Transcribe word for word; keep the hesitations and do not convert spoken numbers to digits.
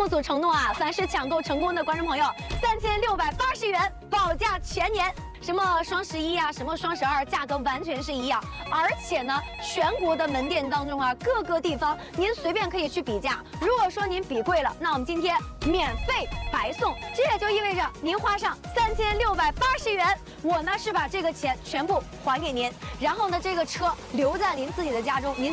所承诺啊，凡是抢购成功的观众朋友，三千六百八十元保价全年。 什么双十一啊，什么双十二，价格完全是一样。而且呢，全国的门店当中啊，各个地方您随便可以去比价。如果说您比贵了，那我们今天免费白送。这也就意味着您花上三千六百八十元，我呢是把这个钱全部还给您，然后呢这个车留在您自己的家中，您。